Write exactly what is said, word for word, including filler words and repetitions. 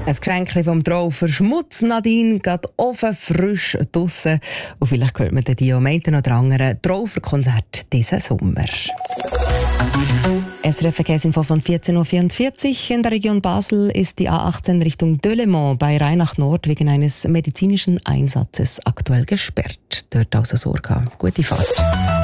Ein Geschenk vom Traufer Schmutz, Nadine, geht offen frisch draussen. Und vielleicht hört man den Diometen oder anderen Trauferkonzert diesen Sommer. S R F Verkehrsinfo von vierzehn Uhr vierundvierzig. In der Region Basel ist die A achtzehn Richtung Delémont bei Rheinach Nord wegen eines medizinischen Einsatzes aktuell gesperrt. Dort also Sorge haben. Gute Fahrt.